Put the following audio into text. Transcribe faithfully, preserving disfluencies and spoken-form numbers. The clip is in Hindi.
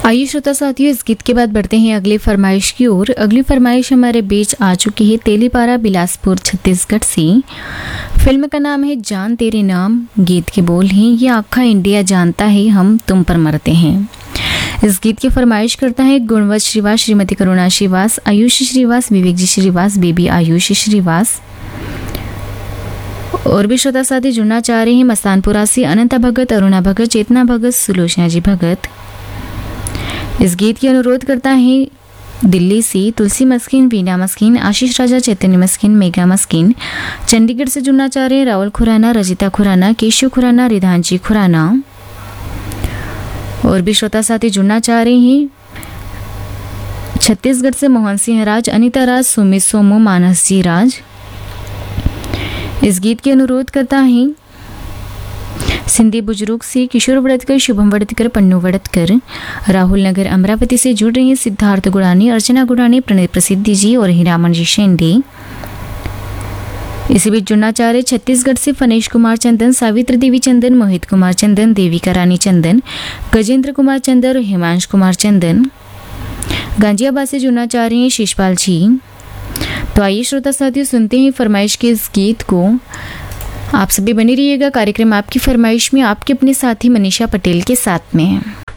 आइए श्रोता साथियों, इस गीत के बाद बढ़ते हैं अगली फरमाइश की ओर। अगली फरमाइश हमारे बीच आ चुकी है तेलीपारा बिलासपुर छत्तीसगढ़ से। फिल्म का नाम है जान तेरे नाम। गीत के बोल हैं, ये आखा इंडिया जानता है हम तुम पर मरते हैं। इस गीत की फरमाइश करता है गुणवत श्रीवास, श्रीमती करुणा श्रीवास, आयुष श्रीवास, विवेक जी श्रीवास, बेबी आयुष श्रीवास। और भी श्रोता साथी जुड़ना चाह रहे हैं मस्तानपुरा से अनंता भगत, अरुणा भगत, चेतना भगत, सुलोचना जी भगत। इस गीत की अनुरोध करता है दिल्ली से तुलसी मस्किन, वीना मस्किन, आशीष राजा, चैतन्य मस्किन, मेघा मस्किन। चंडीगढ़ से जुड़ना चाह रहे हैं राहुल खुराना, रजिता खुराना, केशव खुराना, रिधांशी खुराना। और भी श्रोता साथी जुड़ना चाह रहे हैं छत्तीसगढ़ से मोहन सिंह राज, अनिता राज, सुमित सोमो, मानस जी राज। इस गीत के अनुरोध करता है सिंधी बुजुर्ग से किशोर वड़तकर, शुभम वड़तकर, पन्नू वड़तकर। राहुल नगर अमरावती से जुड़ रहे हैं सिद्धार्थ गुड़ानी, अर्चना गुड़ानी, प्रणय प्रसिद्धि जी और हीरामन जी शेंडे। इसी बीच जुड़ना चाह रहे छत्तीसगढ़ से फनेश कुमार चंदन, सावित्री देवी चंदन, मोहित कुमार चंदन, देविका रानी चंदन, गजेंद्र कुमार चंदन और हिमांश कुमार चंदन। गांजियाबाद से जुड़ना चाह रहे हैं शिशपाल जी। तो आइए श्रोता साथियों, सुनते हैं फरमाइश के इस गीत को। आप सभी बने रहिएगा कार्यक्रम आपकी फरमाइश में आपके अपने साथी मनीषा पटेल के साथ में।